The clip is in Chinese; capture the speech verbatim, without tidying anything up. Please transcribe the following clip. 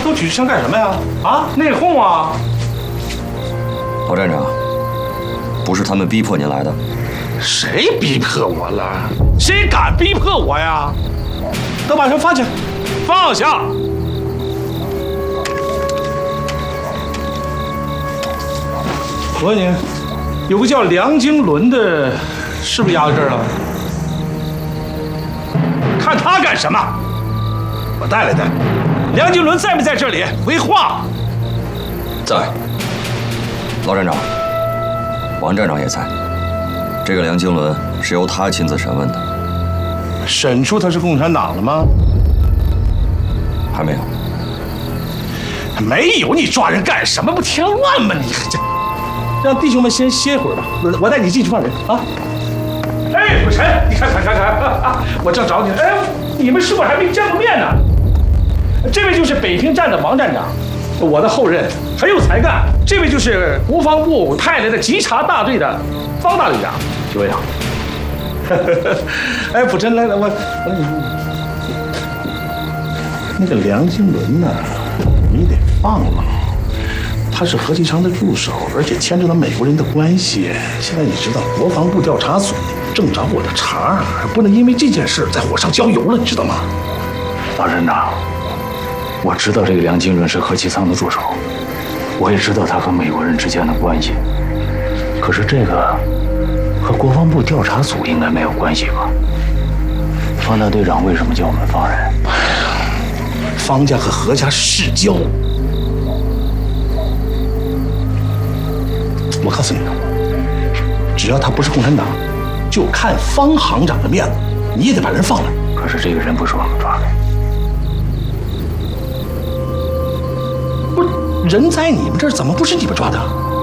都举枪干什么呀？啊，内讧啊！ 老站长，不是他们逼迫您来的。 谁逼迫我了？谁敢逼迫我呀？都把人放下，放下！我问你，有个叫梁经纶的，是不是押到这儿了？看他干什么？我带来的。梁经纶在没在这里？回话。 在。老站长，王站长也在。这个梁经纶是由他亲自审问的。 审出他是共产党了吗？ 还没有。 没有，你抓人干什么？不添乱吗？你这，让弟兄们先歇会儿吧。我我带你进去放人啊。哎，辅臣，你看看看看，啊、我正找你。哎，你们是不是还没见过面呢？这位就是北平站的王站长，我的后任，很有才干。这位就是国防部派来的稽查大队的方大队长。几位好。哎，辅臣来了，我我那个梁经纶呢，你得放了。他是何其昌的助手，而且牵扯到美国人的关系。现在你知道，国防部调查组正找我的茬，不能因为这件事再火上浇油了，你知道吗？ 老站长，我知道这个梁经纶是何其昌的助手，我也知道他和美国人之间的关系。可是这个和国防部调查组应该没有关系吧？方大队长为什么叫我们放人？ 方家和何家世交。我告诉你，只要他不是共产党，就看方行长的面子，你也得把人放了。 可是这个人不是我们抓的。 不是，人在你们这儿，怎么不是你们抓的？